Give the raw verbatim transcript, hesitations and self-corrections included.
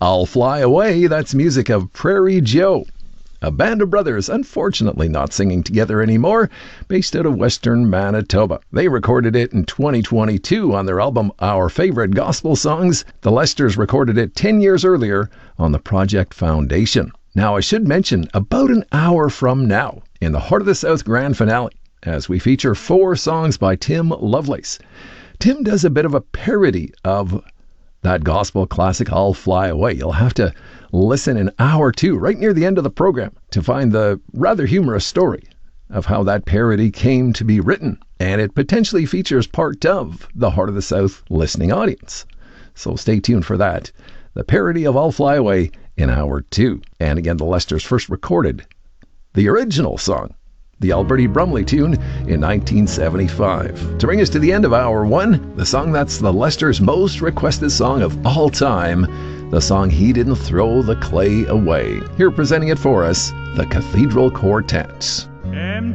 I'll Fly Away, that's music of Prairie Joe, a band of brothers, unfortunately not singing together anymore, based out of Western Manitoba. They recorded it in twenty twenty-two on their album Our Favorite Gospel Songs. The Lesters recorded it ten years earlier on the Project Foundation. Now, I should mention, about an hour from now, in the Heart of the South Grand Finale, as we feature four songs by Tim Lovelace. Tim does a bit of a parody of that gospel classic, I'll Fly Away. You'll have to listen in hour two, right near the end of the program, to find the rather humorous story of how that parody came to be written. And it potentially features part of the Heart of the South listening audience. So stay tuned for that. The parody of I'll Fly Away in hour two. And again, the Lesters first recorded the original song, the Alberti Brumley tune, in nineteen seventy-five. To bring us to the end of hour one, the song that's the Lesters' most requested song of all time, the song He Didn't Throw the Clay Away. Here presenting it for us, the Cathedral Quartet.